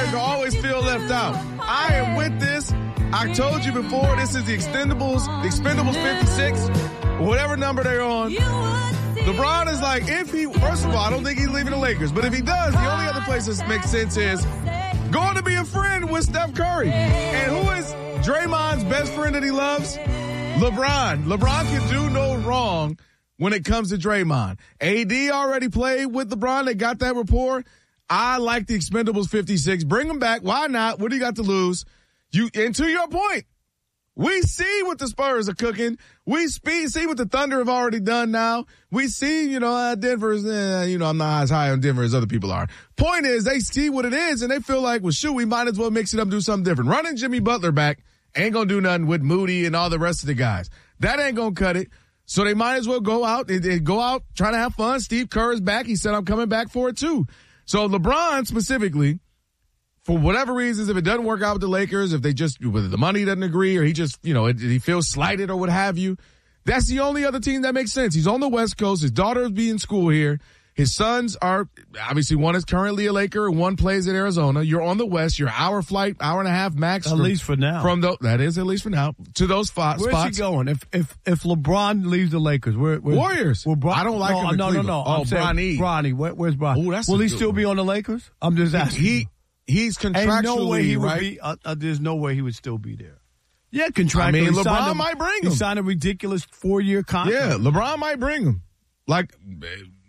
player can always feel left out. I am with this. I told you before, this is the Expendables 56, whatever number they're on. LeBron is like, first of all, I don't think he's leaving the Lakers, but if he does, the only other place that makes sense is going to be a friend with Steph Curry. And who is Draymond's best friend that he loves? LeBron. LeBron can do no wrong when it comes to Draymond. AD already played with LeBron. They got that rapport. I like the Expendables 56. Bring them back. Why not? What do you got to lose? And to your point, we see what the Spurs are cooking. We see what the Thunder have already done now. We see, Denver's, I'm not as high on Denver as other people are. Point is, they see what it is, and they feel like, well, shoot, we might as well mix it up and do something different. Running Jimmy Butler back ain't going to do nothing with Moody and all the rest of the guys. That ain't going to cut it. So they might as well go out trying to have fun. Steve Kerr is back. He said, I'm coming back for it too. So LeBron specifically, for whatever reasons, if it doesn't work out with the Lakers, if whether the money doesn't agree or he just, he feels slighted or what have you, that's the only other team that makes sense. He's on the West Coast. His daughter will be in school here. His sons are, obviously one is currently a Laker and one plays in Arizona. You're on the West. You're hour flight, hour and a half max. At least for now. That is at least for now. To those spots. Where's he going? If LeBron leaves the Lakers, Warriors. I don't like him. No. Oh, Bronny. Bronny. Where's Bronny? Will he still be on the Lakers? I'm just asking. He's contractually, no way he right? Would be, there's no way he would still be there. Yeah, contractually. I mean, LeBron might bring him. He signed a ridiculous 4-year contract. Yeah, LeBron might bring him. Like,